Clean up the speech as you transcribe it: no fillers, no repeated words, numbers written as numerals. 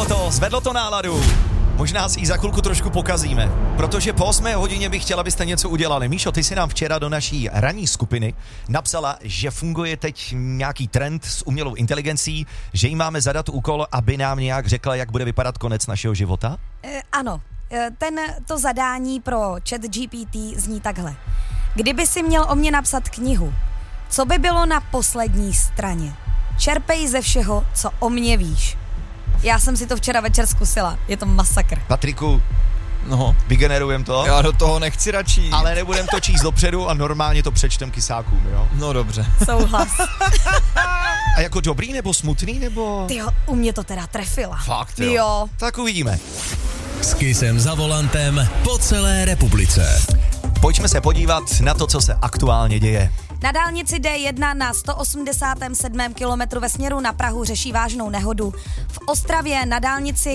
zvedlo to náladu. Možná si ji za chvilku trošku pokazíme, protože po 8 hodině bych chtěla, abyste něco udělali. Míšo, ty si nám včera do naší ranní skupiny napsala, že funguje teď nějaký trend s umělou inteligencí, že jí máme zadat úkol, aby nám nějak řekla, jak bude vypadat konec našeho života? Ano, to zadání pro ChatGPT zní takhle. Kdyby si měl o mě napsat knihu, co by bylo na poslední straně? Čerpej ze všeho, co o mě víš. Já jsem si to včera večer zkusila, je to masakr. Patriku, vygenerujem to. Já do toho nechci radši. Ale nebudem to číst dopředu a normálně to přečtem kysákům, jo? No dobře. Souhlas. A jako dobrý nebo smutný, nebo... Tyjo, u mě to teda trefila. Fakt, jo? Jo. Tak uvidíme. S Kissem za volantem po celé republice. Pojďme se podívat na to, co se aktuálně děje. Na dálnici D1 na 187. kilometru ve směru na Prahu řeší vážnou nehodu. V Ostravě na dálnici